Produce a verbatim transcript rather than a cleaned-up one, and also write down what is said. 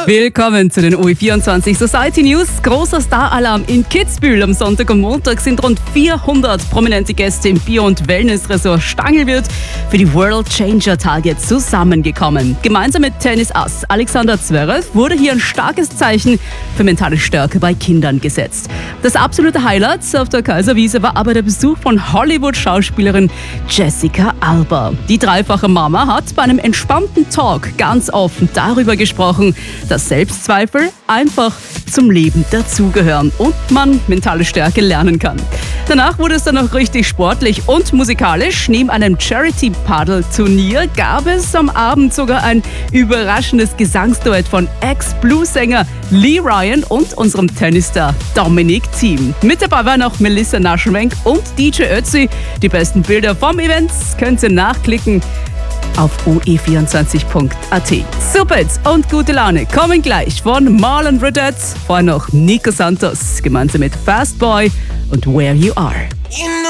Willkommen zu den O E vierundzwanzig Society News. Großer Star-Alarm in Kitzbühel. Am Sonntag und Montag sind rund vierhundert prominente Gäste im Bio- und Wellness-Ressort Stangelwirt für die World Changer Tage zusammengekommen. Gemeinsam mit Tennis-Ass Alexander Zverev wurde hier ein starkes Zeichen für mentale Stärke bei Kindern gesetzt. Das absolute Highlight auf der Kaiserwiese war aber der Besuch von Hollywood-Schauspielerin Jessica Alba. Die dreifache Mama hat bei einem entspannten Talk ganz offen darüber gesprochen, dass Selbstzweifel einfach zum Leben dazugehören und man mentale Stärke lernen kann. Danach wurde es dann noch richtig sportlich und musikalisch. Neben einem Charity-Paddle-Turnier gab es am Abend sogar ein überraschendes Gesangsduett von Ex-Blues-Sänger Lee Ryan und unserem Tennisstar Dominic Thiem. Mit dabei waren auch Melissa Naschenwenk und D J Ötzi. Die besten Bilder vom Event könnt ihr nachklicken auf o e vierundzwanzig punkt a t. Super und gute Laune kommen gleich von Marlon Burdett, vorher noch Nico Santos gemeinsam mit Fast Boy und Where You Are.